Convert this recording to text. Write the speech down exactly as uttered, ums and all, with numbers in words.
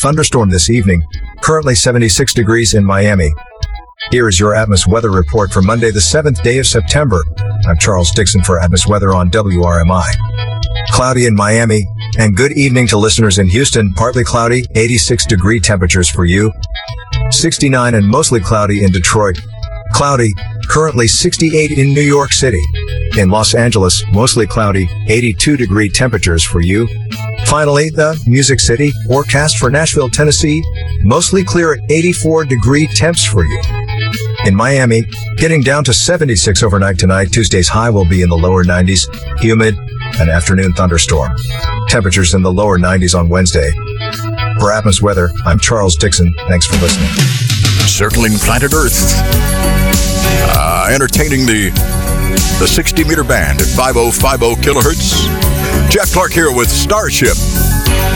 thunderstorm this evening. Currently seventy-six degrees in Miami. Here is your Atmos weather report for Monday, the seventh day of September. I'm Charles Dixon for Atmos Weather on W R M I. Cloudy in Miami, and good evening to listeners in Houston. Partly cloudy, eighty-six degree temperatures for you. sixty-nine and mostly cloudy in Detroit. Cloudy, currently sixty-eight in New York City. In Los Angeles, mostly cloudy, eighty-two degree temperatures for you. Finally, the Music City forecast for Nashville, Tennessee, mostly clear at eighty-four degree temps for you. In Miami, getting down to seventy-six overnight tonight. Tuesday's high will be in the lower nineties, humid, an afternoon thunderstorm. Temperatures in the lower nineties on Wednesday. For Atmos Weather, I'm Charles Dixon. Thanks for listening. Circling planet Earth. Uh, entertaining the the sixty meter band at five oh five oh kilohertz. Jeff Clark here with Starship.